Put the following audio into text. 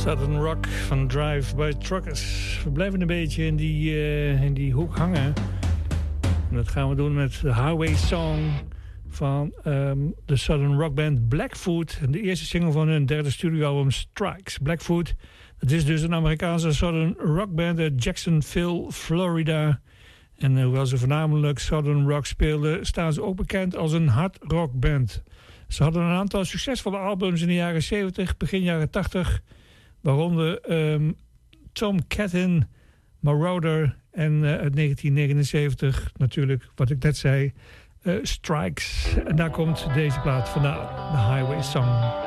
Southern Rock van Drive-By Truckers. We blijven een beetje in die hoek hangen. En dat gaan we doen met de Highway Song van de Southern Rock band Blackfoot. En de eerste single van hun derde studioalbum Strikes. Blackfoot, dat is dus een Amerikaanse Southern Rock band uit Jacksonville, Florida. En hoewel ze voornamelijk Southern Rock speelden, staan ze ook bekend als een hard rock band. Ze hadden een aantal succesvolle albums in de jaren 70, begin jaren 80... waaronder Tom Catton, Marauder en uit 1979 natuurlijk, wat ik net zei, Strikes. En daar komt deze plaat vandaan, de Highway Song.